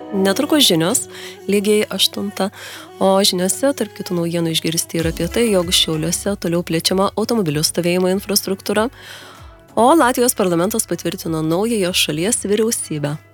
Netrukus žinios, lygiai 8, o žiniose tarp kitų naujienų išgirsti ir apie tai, jog Šiauliuose toliau plečiama automobilių stovėjimo infrastruktūra, o Latvijos parlamentas patvirtino naująją šalies vyriausybę.